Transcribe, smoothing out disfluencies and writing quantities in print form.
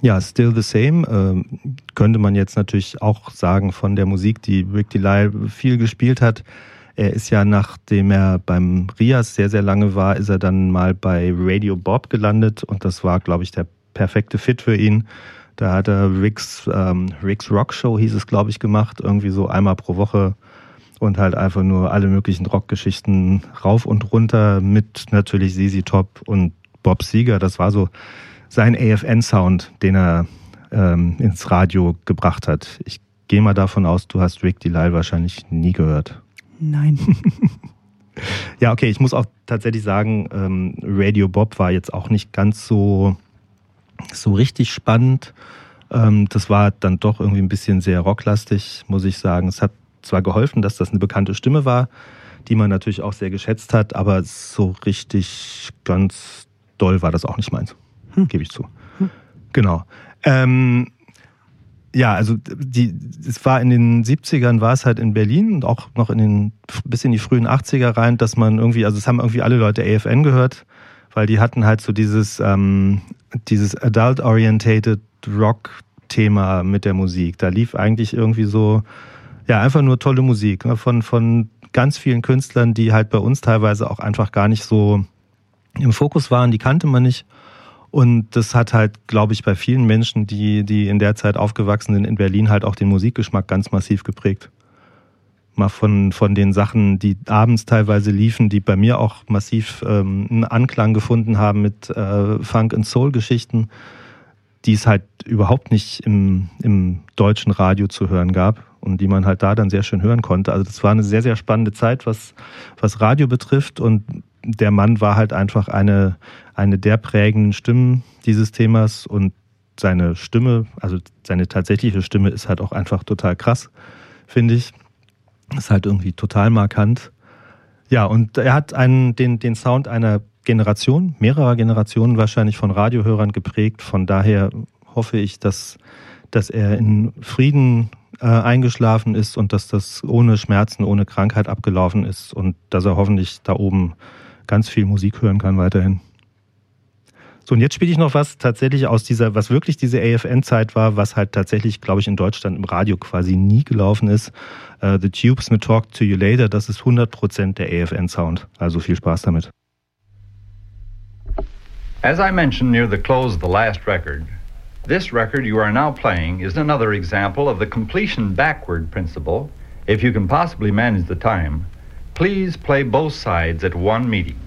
Ja, Still the Same könnte man jetzt natürlich auch sagen von der Musik, die Rick Delisle viel gespielt hat. Er ist ja, nachdem er beim Rias sehr, sehr lange war, ist er dann mal bei Radio Bob gelandet und das war, glaube ich, der perfekte Fit für ihn. Da hat er Rick's Rock Show, hieß es, glaube ich, gemacht, irgendwie so einmal pro Woche und halt einfach nur alle möglichen Rockgeschichten rauf und runter mit natürlich ZZ Top und Bob Seger. Das war so sein AFN-Sound, den er ins Radio gebracht hat. Ich gehe mal davon aus, du hast Rick Delisle wahrscheinlich nie gehört. Nein. Ja, okay, ich muss auch tatsächlich sagen, Radio Bob war jetzt auch nicht ganz so richtig spannend. Das war dann doch irgendwie ein bisschen sehr rocklastig, muss ich sagen. Es hat zwar geholfen, dass das eine bekannte Stimme war, die man natürlich auch sehr geschätzt hat, aber so richtig ganz doll war das auch nicht meins. Gebe ich zu. Genau. Ja, also es war in den 70ern, war es halt in Berlin und auch noch bis in die frühen 80er rein, dass man irgendwie, also es haben irgendwie alle Leute AFN gehört, weil die hatten halt so dieses Adult-Orientated Rock-Thema mit der Musik. Da lief eigentlich irgendwie so, ja, einfach nur tolle Musik, ne, von ganz vielen Künstlern, die halt bei uns teilweise auch einfach gar nicht so im Fokus waren, die kannte man nicht. Und das hat halt, glaube ich, bei vielen Menschen, die in der Zeit aufgewachsen sind in Berlin, halt auch den Musikgeschmack ganz massiv geprägt. Mal von den Sachen, die abends teilweise liefen, die bei mir auch massiv einen Anklang gefunden haben mit Funk- und Soul-Geschichten, die es halt überhaupt nicht im deutschen Radio zu hören gab und die man halt da dann sehr schön hören konnte. Also das war eine sehr, sehr spannende Zeit, was Radio betrifft, und der Mann war halt einfach eine der prägenden Stimmen dieses Themas, und seine Stimme, also seine tatsächliche Stimme, ist halt auch einfach total krass, finde ich. Ist halt irgendwie total markant. Ja, und er hat den Sound einer Generation, mehrerer Generationen wahrscheinlich von Radiohörern geprägt. Von daher hoffe ich, dass er in Frieden eingeschlafen ist und dass das ohne Schmerzen, ohne Krankheit abgelaufen ist und dass er hoffentlich da oben ganz viel Musik hören kann weiterhin. So, und jetzt spiele ich noch was tatsächlich aus was wirklich diese AFN-Zeit war, was halt tatsächlich, glaube ich, in Deutschland im Radio quasi nie gelaufen ist. The Tubes mit Talk to You Later, das ist 100% der AFN-Sound. Also viel Spaß damit. As I mentioned near the close of the last record, this record you are now playing is another example of the completion backward principle. If you can possibly manage the time, please play both sides at one meeting.